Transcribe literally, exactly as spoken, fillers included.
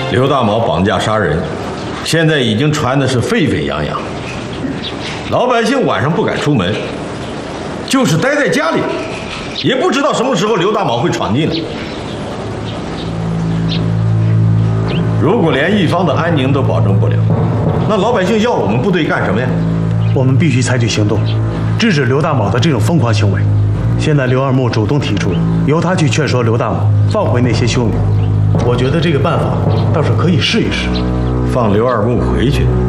刘大毛绑架杀人，现在已经传的是沸沸扬扬，老百姓晚上不敢出门，就是待在家里，也不知道什么时候刘大毛会闯进来。如果连一方的安宁都保证不了，那老百姓要我们部队干什么呀？ 我们必须采取行动，制止刘大毛的这种疯狂行为。现在刘二木主动提出，由他去劝说刘大毛放回那些修女。我觉得这个办法倒是可以试一试。 放刘二木回去，